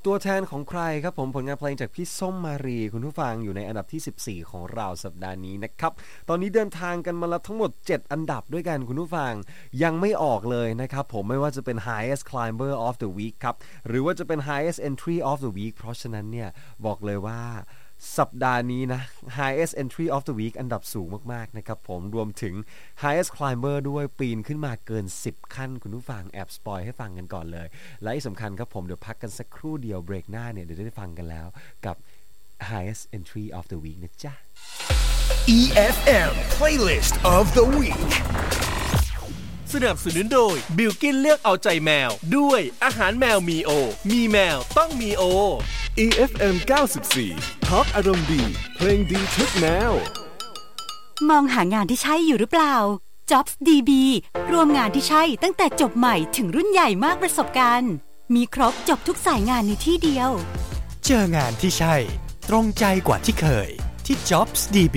ตัวแทนของใครครับผมผลงานเพลงจากพี่ส้มมารีคุณผู้ฟังอยู่ในอันดับที่14ของเราสัปดาห์นี้นะครับตอนนี้เดินทางกันมาแล้วทั้งหมด7อันดับด้วยกันคุณผู้ฟังยังไม่ออกเลยนะครับผมไม่ว่าจะเป็น Highest Climber of the Week ครับหรือว่าจะเป็น Highest Entry of the Week เพราะฉะนั้นเนี่ยบอกเลยว่าสัปดาห์นี้นะ Highest Entry of the Week อันดับสูงมากๆนะครับผมรวมถึง Highest Climber ด้วยปีนขึ้นมาเกิน10ขั้นคุณผู้ฟังแอบสปอยให้ฟังกันก่อนเลยและที่สำคัญครับผมเดี๋ยวพักกันสักครู่เดียวเบรกหน้าเนี่ยเดี๋ยวได้ฟังกันแล้วกับ Highest Entry of the Week นะจ๊ะ EFM Playlist of the Week สนับสนุนโดยบิลกินเลือกเอาใจแมวด้วยอาหารแมวมีโอมีแมวต้องมีโอ EFM 94 Talk อารมณ์ดีเพลงดีทุกแนวมองหางานที่ใช่อยู่หรือเปล่า Jobs DB รวมงานที่ใช่ตั้งแต่จบใหม่ถึงรุ่นใหญ่มากประสบการณ์มีครบจบทุกสายงานในที่เดียวเจองานที่ใช่ตรงใจกว่าที่เคยที่ Jobs DB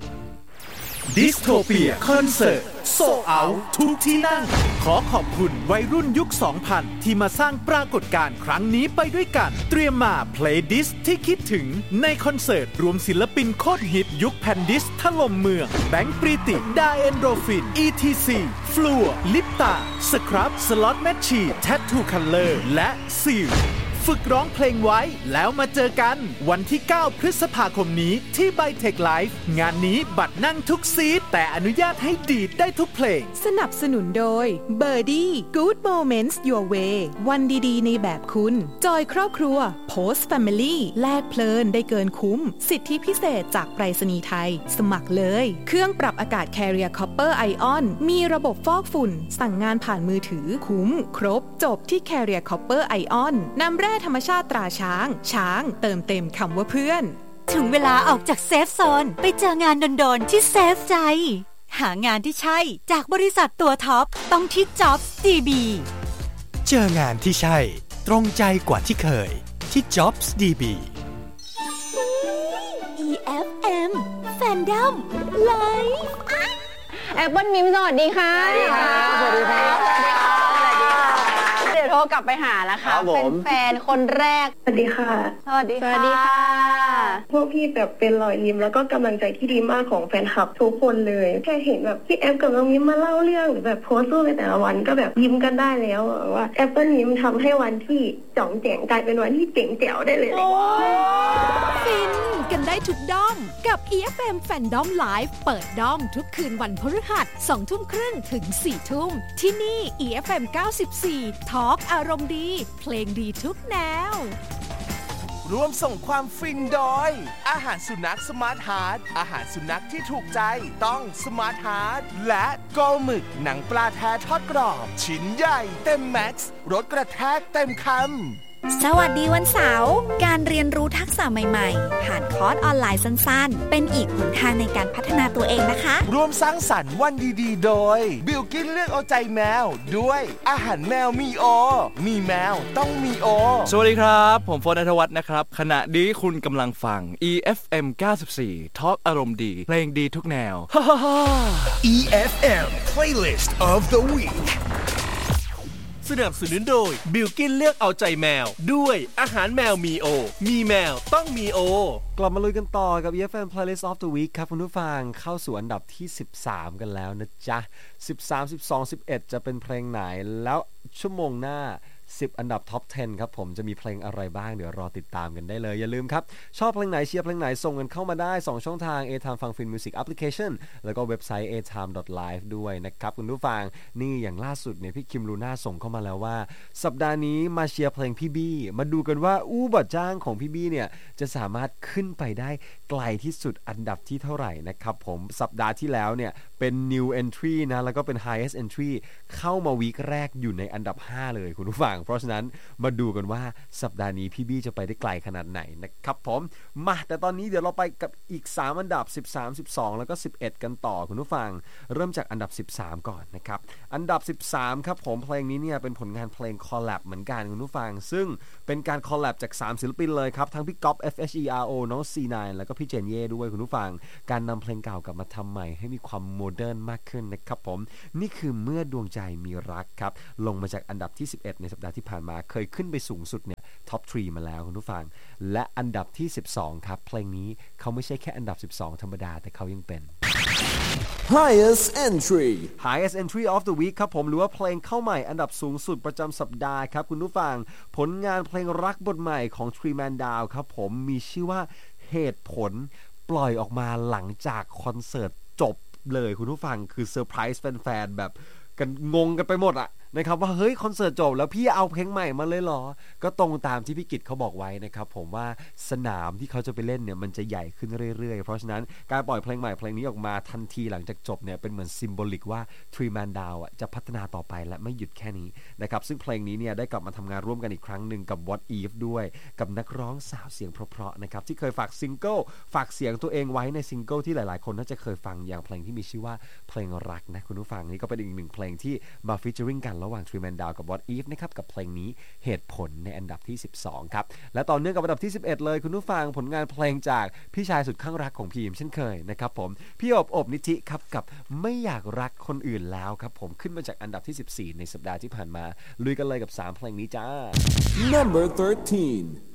Dystopia Concert โซเอาทุกที่นั่งขอขอบคุณวัยรุ่นยุค 2000 ที่มาสร้างปรากฏการณ์ครั้งนี้ไปด้วยกันเตรียมมา Play Dis ที่คิดถึงในคอนเสิร์ตรวมศิลปินโคตรฮิตยุคแผ่นดิสถล่มเมืองแบงค์ปรีติดาเอนโดรฟิน ETC ฟลัวลิปตาสครับสล็อตแมชชีแทททูคัลเลอร์และซิลฝึกร้องเพลงไว้แล้วมาเจอกันวันที่9พฤษภาคมนี้ที่ไบเทคไลฟ์งานนี้บัตรนั่งทุกซีทแต่อนุญาตให้ดีดได้ทุกเพลงสนับสนุนโดย Birdie Good Moments Your Way วันดีๆในแบบคุณจอยครอบครัว Post Family แลกเพลินได้เกินคุ้มสิทธิพิเศษจากไปรษณีย์ไทยสมัครเลยเครื่องปรับอากาศ Carrier Copper Ion มีระบบฟอกฝุ่นสั่งงานผ่านมือถือคุ้มครบจบที่ Carrier Copper Ion นำแร่ธรรมชาติตราช้างเติมเต็มคำว่าเพื่อนถึงเวลาออกจากเซฟโซนไปเจองานโดนๆที่เซฟใจหางานที่ใช่จากบริษัทตัวท็อปต้องที่ Jobs DB เจองานที่ใช่ตรงใจกว่าที่เคยที่ Jobs DB EFM Fandom Live แอปเปิ้ลมิมสวัสดีค่ะสวัสดีครับเดี๋ยวโทรกลับไปหานะคะเป็นแฟนคนแรกสวัสดีค่ะสวัสดีค่ะพวกพี่แบบเป็นรอยยิ้มแล้วก็กำลังใจที่ดีมากของแฟนคลับทุกคนเลยแค่เห็นแบบพี่แอปกับน้องยิ้มมาเล่าเรื่องหรือแบบโพสต์รูปในแต่ละวันก็แบบยิ้มกันได้แล้วว่าแอปเปิ้ลยิ้มทำให้วันที่จ่องแจ๋งกลายเป็นวันที่เจ๋งแจ๋วได้เลยฟินกันได้ทุกด้อมกับ EFM Fandom Live เปิดด้อมทุกคืนวันพฤหัส 20:30 ถึง 4:00 นที่นี่ EFM 94 Talk อารมณ์ดีเพลงดีทุกแนวร่วมส่งความฟินโดยอาหารสุนัขสมาร์ทฮาร์ทอาหารสุนัขที่ถูกใจต้องสมาร์ทฮาร์ทและโกหมึกหนังปลาแท้ทอดกรอบชิ้นใหญ่เต็มแม็กซ์รสกระแทกเต็มคำสวัสดีวันเสาร์การเรียนรู้ทักษะใหม่ๆผ่านคอร์สออนไลน์สั้นๆเป็นอีกหนทางในการพัฒนาตัวเองนะคะร่วมสร้างสรรค์วันดีๆโดยบิลกินเลือกเอาใจแมวด้วยอาหารแมวมีโอมีแมวต้องมีโอสวัสดีครับผมโฟน ณัฐวัฒน์นะครับขณะนี้คุณกำลังฟัง EFM 94 Talk อารมณ์ดีเพลงดีทุกแนว EFM Playlist of the Week สนับสนุนโดยบิลกินเลือกเอาใจแมวด้วยอาหารแมวมีโอมีแมวต้องมีโอกลับมาลุยกันต่อกับ EFM Playlist of the Week ครับคุณผู้ฟังเข้าสู่อันดับที่13กันแล้วนะจ๊ะ13 12 11จะเป็นเพลงไหนแล้วชั่วโมงหน้า10อันดับท็อป 10 ครับผมจะมีเพลงอะไรบ้างเดี๋ยวรอติดตามกันได้เลยอย่าลืมครับชอบเพลงไหนเชียร์เพลงไหนส่งกันเข้ามาได้2ช่องทาง A-Time ฟังฟินมิวสิกแอปพลิเคชันแล้วก็เว็บไซต์ atime.live ด้วยนะครับคุณผู้ฟังนี่อย่างล่าสุดเนี่ยพี่คิมลูน่าส่งเข้ามาแล้วว่าสัปดาห์นี้มาเชียร์เพลงพี่บี้มาดูกันว่าบัดจ้างของพี่บี้เนี่ยจะสามารถขึ้นไปได้ไกลที่สุดอันดับที่เท่าไหร่นะครับผมสัปดาห์ที่แล้วเนี่ยเป็น new entry นะแล้วก็เป็น highest entry เข้ามาวีคแรกอยู่ในอันดับ5เลยคุณผู้ฟังเพราะฉะนั้นมาดูกันว่าสัปดาห์นี้พี่บี้จะไปได้ไกลขนาดไหนนะครับผมมาแต่ตอนนี้เดี๋ยวเราไปกับอีก3อันดับ13 12แล้วก็11กันต่อคุณผู้ฟังเริ่มจากอันดับ13ก่อนนะครับอันดับ13ครับผมเพลงนี้เนี่ยเป็นผลงานเพลงคอลแลบเหมือนกันคุณผู้ฟังซึ่งเป็นการคอลแลบจาก3ศิลปินเลยครับทั้งพี่ก๊อฟ FHERO น้อง C9 แล้วก็พี่เจนเย่ด้วยคุณผู้ฟังการนำเพลงเก่ากลับมาทำใหม่ให้มีความโมเดิร์นมากขึ้นนะครับผมนี่คือเมื่อดวงใจมีรักครับลงมาจากอันดับที่11ในสัปดาห์ที่ผ่านมาเคยขึ้นไปสูงสุดเนี่ยท็อป 3 มาแล้วคุณผู้ฟังและอันดับที่12ครับเพลงนี้เขาไม่ใช่แค่อันดับ12ธรรมดาแต่เขายังเป็น Highest Entry Highest Entry of the Week ครับผมหรือว่าเพลงเข้าใหม่อันดับสูงสุดประจำสัปดาห์ครับคุณผู้ฟังผลงานเพลงรักบทใหม่ของ Three Man Down ครับผมมีชื่อว่าเหตุผลปล่อยออกมาหลังจากคอนเสิร์ตจบเลยคุณผู้ฟังคือเซอร์ไพรส์แฟนๆแบบกันงงกันไปหมดอะนะครับว่าเฮ้ยคอนเสิร์ตจบแล้วพี่เอาเพลงใหม่มาเลยเหรอก็ตรงตามที่พี่กิตเขาบอกไว้นะครับผมว่าสนามที่เขาจะไปเล่นเนี่ยมันจะใหญ่ขึ้นเรื่อยๆเพราะฉะนั้นการปล่อยเพลงใหม่เพลงนี้ออกมาทันทีหลังจากจบเนี่ยเป็นเหมือนซิมโบลิกว่า Three Man Down จะพัฒนาต่อไปและไม่หยุดแค่นี้นะครับซึ่งเพลงนี้เนี่ยได้กลับมาทำงานร่วมกันอีกครั้งหนึ่งกับ What If ด้วยกับนักร้องสาวเสียงเพราะๆนะครับที่เคยฝากซิงเกิลฝากเสียงตัวเองไว้ในซิงเกิลที่หลายๆคนน่าจะเคยฟังอย่างเพลงที่มีชื่อว่าเพลงรักนะคุณผู้ฟังนี่ก็เป็นอีกหนึ่งเพลงที่มาฟีเจอริ่งกันระหว่าง Three Man Downกับ What If นะครับกับเพลงนี้เหตุผลในอันดับที่12ครับและต่อเนื่องกับอันดับที่11เลยคุณผู้ฟังผลงานเพลงจากพี่ชายสุดข้างรักของพีมเช่นเคยนะครับผมพี่อบนิธิครับกับไม่อยากรักคนอื่นแล้วครับผมขึ้นมาจากอันดับที่14ในสัปดาห์ที่ผ่านมาลุยกันเลยกับ3เพลงนี้จ้า Number 13